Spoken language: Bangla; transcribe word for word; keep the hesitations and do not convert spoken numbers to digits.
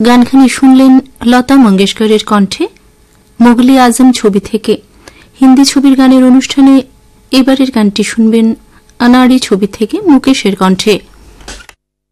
গানখানি শুনলেন লতা মঙ্গেশকরের কণ্ঠে মোগলে আজম ছবি থেকে। হিন্দি ছবির গানের অনুষ্ঠানে এবারের গানটি শুনবেন আনাড়ি ছবি থেকে মুকেশের কণ্ঠে।